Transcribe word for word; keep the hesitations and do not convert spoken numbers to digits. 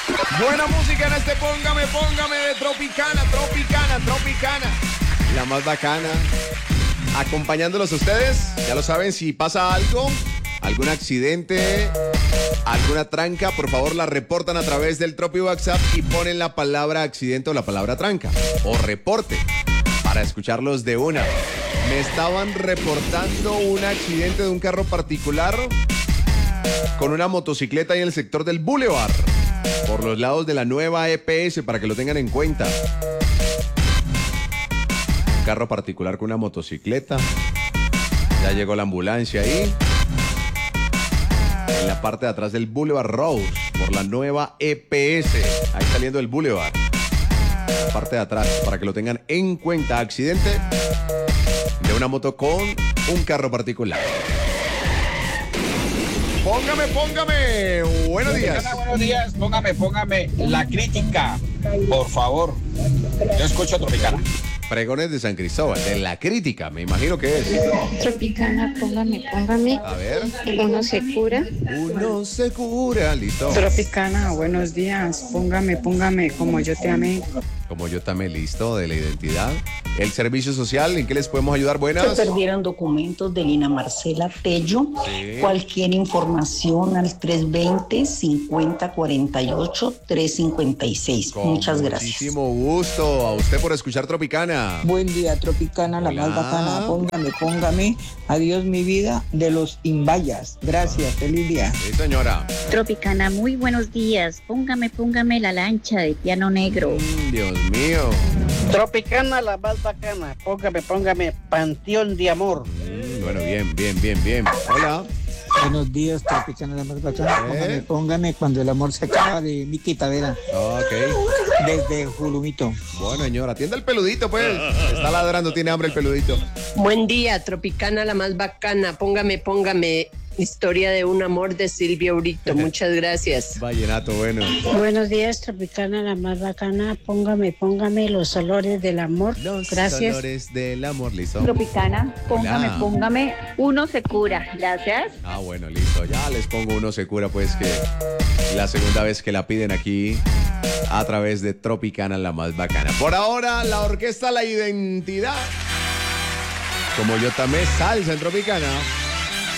Buena música en este Póngame, Póngame de Tropicana, Tropicana, Tropicana. La más bacana. Acompañándolos a ustedes, ya lo saben, si pasa algo, algún accidente, alguna tranca, por favor la reportan a través del Tropi WhatsApp y ponen la palabra accidente o la palabra tranca o reporte para escucharlos de una. Me estaban reportando un accidente de un carro particular con una motocicleta ahí en el sector del Boulevard, por los lados de la nueva E P S, para que lo tengan en cuenta. Un carro particular con una motocicleta. Ya llegó la ambulancia ahí. En la parte de atrás del Boulevard Rose, por la nueva E P S. Ahí saliendo del Boulevard. La parte de atrás, para que lo tengan en cuenta. Accidente de una moto con un carro particular. Póngame, póngame. Buenos días. Buenos días. Póngame, póngame la crítica, por favor. Yo escucho Tropicana. Pregones de San Cristóbal, de la crítica, me imagino que es. Tropicana, póngame, póngame. A ver. Uno se cura. Uno se cura, listo. Tropicana, buenos días. Póngame, póngame, como yo te amé. Como yo también, listo, de la identidad. El servicio social, ¿en qué les podemos ayudar? Buenas. Se perdieron documentos de Lina Marcela Tello. Sí. Cualquier información al tres veinte, cincuenta cuarenta y ocho, tres cincuenta y seis. Con Muchas gracias. Muchísimo gusto. A usted por escuchar Tropicana. Buen día, Tropicana, la Hola. más bacana. Póngame, póngame. Adiós, mi vida, de los Imbayas. Gracias, feliz día. Sí, señora. Tropicana, muy buenos días. Póngame, póngame la lancha de piano negro. Mm, Dios mío. Tropicana, la más bacana. Póngame, póngame, Panteón de Amor. Mm, bueno, bien, bien, bien, bien. Hola. Buenos días, Tropicana, la más bacana. ¿Eh? Póngame, póngame cuando el amor se acaba, de Miki Tavera. Ok. Desde Julumito. Bueno, señora, atienda el peludito, pues. Está ladrando, tiene hambre el peludito. Buen día, Tropicana, la más bacana. Póngame, póngame. Historia de un amor de Silvia Urito. Muchas gracias. Vallenato, bueno. Buenos días, Tropicana, la más bacana. Póngame, póngame los olores del amor. Los Gracias. olores del amor, listo. Tropicana, póngame, Hola. póngame. Uno se cura. Gracias. Ah, bueno, listo. Ya les pongo uno se cura, pues, que la segunda vez que la piden aquí a través de Tropicana, la más bacana. Por ahora, la orquesta La Identidad. Como yo también, salsa en Tropicana.